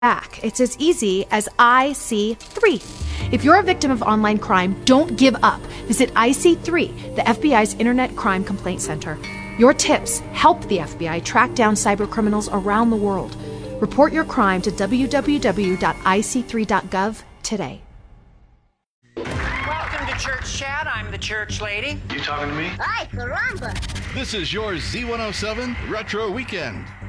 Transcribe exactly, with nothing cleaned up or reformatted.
back. It's as easy as I C three. If you're a victim of online crime, don't give up. Visit I C three, the F B I's Internet Crime Complaint Center. Your tips help the F B I track down cybercriminals around the world. Report your crime to w w w dot i c three dot gov today. Welcome to Church Chat. I'm the church lady. You talking to me? Ay, caramba! This is your Z one oh seven Retro Weekend.